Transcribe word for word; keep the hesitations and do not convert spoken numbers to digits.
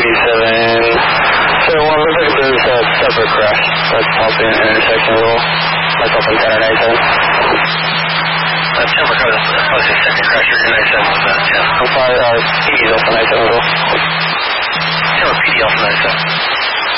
eighty-seven. So one looks like there's a separate crash that's helping an intersection as well. That's up in ten or ninety-seven. That's separate crash. That's probably the second crash or ninety-seven was that, yeah. I'm sorry, uh, P D off the ninety-seven as well. Tell P D off the ninety-seven.